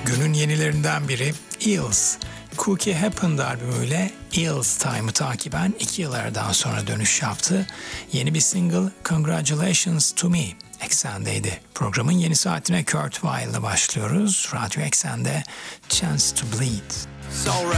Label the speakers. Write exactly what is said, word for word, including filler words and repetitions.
Speaker 1: Günün yenilerinden biri Eels. Cookie Happened albümüyle Eels Time'ı takiben iki yıllardan sonra dönüş yaptı. Yeni bir single Congratulations to Me Eksen'deydi. Programın yeni saatine Kurt Weill'la başlıyoruz. Radyo Eksen'de Chance to Bleed.
Speaker 2: So